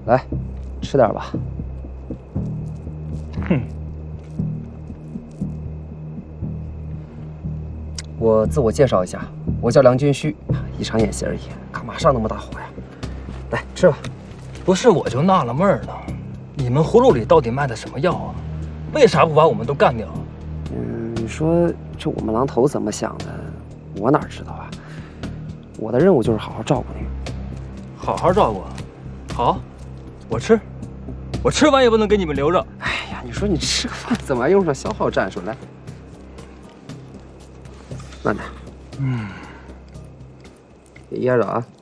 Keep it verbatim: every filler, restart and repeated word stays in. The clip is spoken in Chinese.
来，吃点吧。 哼。 我自我介绍一下，我叫梁君虚，一场演戏而已，干嘛上那么大火呀？来吃吧。 不是，我就纳了闷了，你们葫芦里到底卖的什么药啊？为啥不把我们都干掉？ 嗯，你说这我们狼头怎么想的，我哪知道啊？我的任务就是好好照顾你， 好好照顾。好，我吃，我吃完也不能给你们留着。 哎呀，你说你吃个饭怎么还用上消耗战术？来，慢点，嗯，别噎着啊。